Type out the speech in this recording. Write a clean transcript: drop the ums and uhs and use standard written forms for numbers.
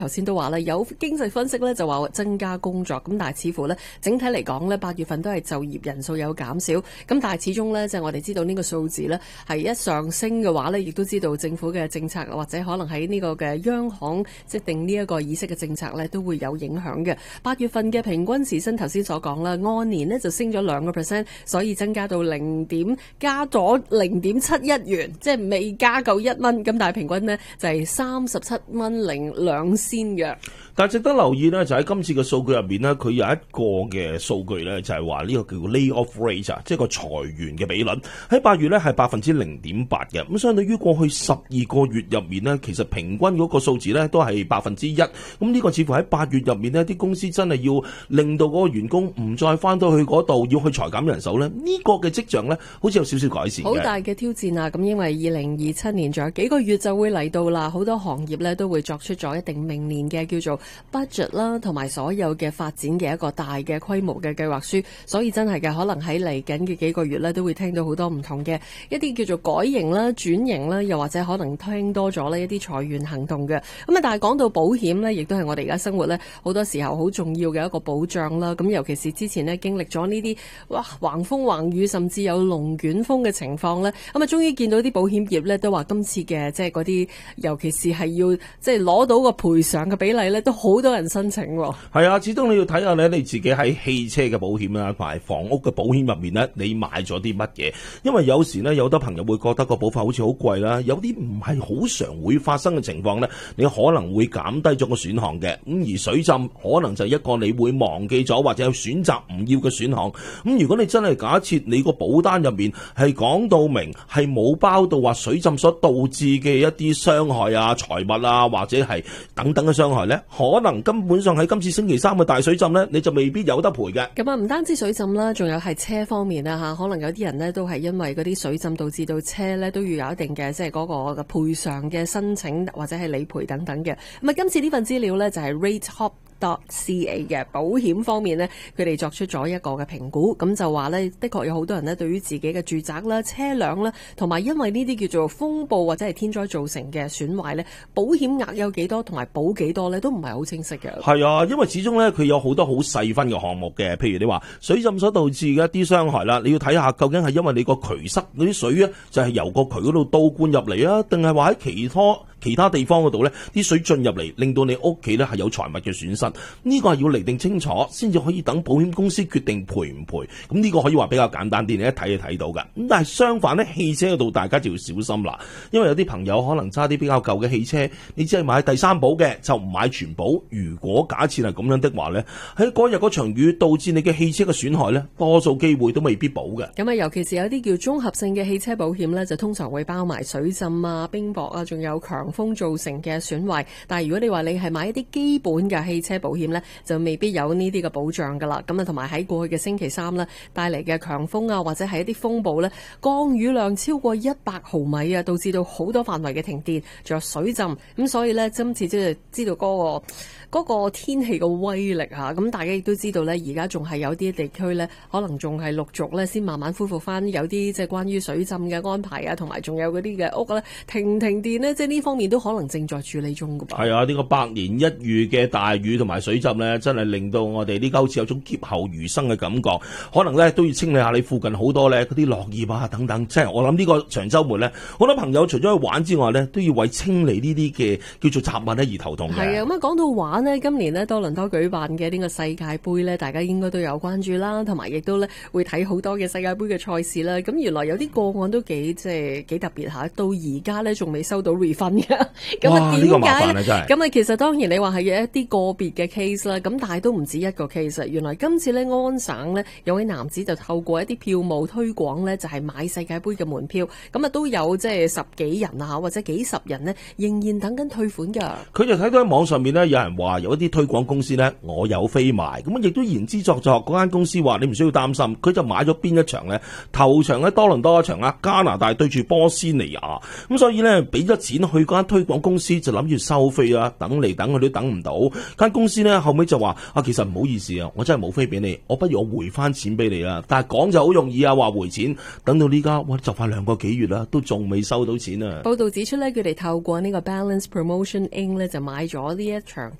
頭先都話啦，有經濟分析咧就話增加工作，咁但係似乎咧整體嚟講咧8月份都係就業人數有減少，咁但係始終咧即係我哋知道呢個數字咧係一上升嘅話咧，亦都知道政府嘅政策或者可能喺呢個嘅央行即定呢一個議息嘅政策咧都會有影響嘅。8月份嘅平均時薪頭先所講啦，按年呢就升咗2%，所以增加到加咗0.71元，即係未加夠1蚊，咁但係平均呢就係37.02仙嘅。 但係值得留意呢，就喺今次嘅數據入面呢，佢有一個嘅數據呢，就係話呢個叫 lay-off rate 啊，即係個裁員嘅比率喺8月呢係0.8%嘅。咁相對於過去12個月入面呢，其實平均嗰個數字呢都係1%。咁呢個似乎喺8月入面呢，啲公司真係要令到嗰個員工唔再翻到去嗰度，要去裁減人手呢。呢個嘅跡象呢，好似有少少改善嘅。 好大嘅挑戰啊！咁因為2027年仲有幾個月就會嚟到啦，好多行業呢都會作出咗一定明年嘅叫做 budget 啦，同埋所有嘅發展嘅一個大嘅規模嘅計劃書，所以真係嘅可能喺嚟緊嘅幾個月呢，都會聽到好多唔同嘅一啲叫做改型啦、轉型啦，又或者可能聽多咗呢一啲裁員行動嘅。咁啊，但係講到保險呢，亦都係我哋而家生活呢好多時候好重要嘅一個保障啦。咁尤其是之前呢經歷咗呢啲橫風橫雨，甚至有龍捲風嘅情況呢，咁啊終於見到啲保險業呢都話今次嘅即係嗰啲，尤其是係要即係攞到個賠償嘅比例呢，都好多人申請。 係啊，始終你要睇下咧，你自己喺汽車嘅保險啊，同埋房屋嘅保險入面呢，你買咗啲乜嘢？因為有時呢，有好多朋友會覺得個保費好似好貴啦，有啲唔係好常會發生嘅情況呢，你可能會減低咗個選項嘅。咁而水浸可能就係一個你會忘記咗或者有選擇唔要嘅選項。咁如果你真係假設你個保單入面係講到明係冇包到話水浸所導致嘅一啲傷害啊、財物啊或者係等等嘅傷害呢，可能根本上喺今次星期三嘅大水浸呢，你就未必有得賠嘅。 咁啊，唔單止水浸啦，仲有係車方面啦嚇，可能有啲人呢都係因為嗰啲水浸導致到車呢都要有一定嘅即係嗰個賠償嘅申請或者係理賠等等嘅。咁啊，今次呢份資料呢，就係 ratehop.ca 嘅保險方面呢，佢哋作出咗一個嘅評估，咁就話呢，的確有好多人呢對於自己嘅住宅啦、車輛啦，同埋因為呢啲叫做風暴或者係天災造成嘅損壞呢，保險額有幾多同埋保幾多呢，都唔係好清晰嘅。 係啊，因為始終呢，佢有好多好細分嘅項目嘅，譬如你話水浸所導致嘅一啲傷害啦，你要睇下究竟係因為你個渠塞嗰啲水呢，就係由個渠嗰度倒灌入嚟啊，定係話喺其他地方嗰度呢啲水進入嚟，令到你屋企呢係有財物嘅損失。呢個係要釐定清楚，先至可以等保險公司決定賠唔賠。咁呢個可以話比較簡單啲，你一睇就睇到㗎。咁但係相反呢，汽車嗰度大家就要小心啦，因為有啲朋友可能揸啲比較舊嘅汽車，你只係買第三保嘅，就唔買全保。如果假設係咁樣的話呢，喺嗰日嗰場雨導致你嘅汽車嘅損害呢，多數機會都未必保嘅。 咁啊，尤其是有啲叫綜合性嘅汽車保險呢，就通常會包埋水浸啊、冰雹啊，仲有強風造成嘅損壞。但係如果你話你係買一啲基本嘅汽車保險呢，就未必有呢啲嘅保障噶啦。咁啊，同埋喺過去嘅星期三呢，帶嚟嘅強風啊，或者係一啲風暴呢，降雨量超過100毫米啊，導致到好多範圍嘅停電，仲有水浸。咁所以呢，今次即係知道嗰個天氣嘅威力嚇，咁大家亦都知道呢，而家仲係有啲地區呢，可能仲係陸續呢先慢慢恢復翻有啲即係關於水浸嘅安排啊，同埋仲有嗰啲嘅屋呢停電呢，即係呢方面都可能正在處理中㗎噃。 係啊，呢個百年一遇嘅大雨同埋水浸呢，真係令到我哋呢家好似有種劫後餘生嘅感覺。可能呢都要清理下你附近好多呢嗰啲落葉啊等等。即係我諗呢個長週末呢，好多朋友除咗去玩之外呢，都要為清理呢啲嘅叫做雜物呢而頭痛嘅。 係啊，咁講到玩呢，今年呢多倫多舉辦嘅呢個世界盃呢，大家應該都有關注啦，同埋亦都呢會睇好多嘅世界盃嘅賽事啦。咁原來有啲個案都幾特別下，到而家呢仲未收到 refund 嘅。咁啊點解呢？咁啊其實當然你話係有一啲個別嘅 case 啦，咁但係都唔止一個 case。原來今次呢，安省呢有位男子就透過一啲票務推廣呢，就係買世界盃嘅門票。咁啊都有即係10幾人啊，或者幾十人呢，仍然等緊退款㗎。 佢就睇到喺網上面呢，有人話有一啲推廣公司呢，我有飛賣，咁亦都言之鑿鑿。嗰間公司話你唔需要擔心，佢就買咗邊一場呢？頭場喺多倫多一場啊，加拿大對住波斯尼亞。咁所以呢，俾咗錢去嗰間推廣公司就諗住收費啊，等嚟等去都等唔到。間公公司咧後尾就話其實唔好意思啊，我真係冇飛俾你，我不如我回翻錢俾你啦。但係講就好容易啊，話回錢，等到呢家就快2個幾月啦，都仲未收到錢啊。 報道指出咧，佢哋透過呢個 Balance Promotion Inc. 咧就買咗呢一場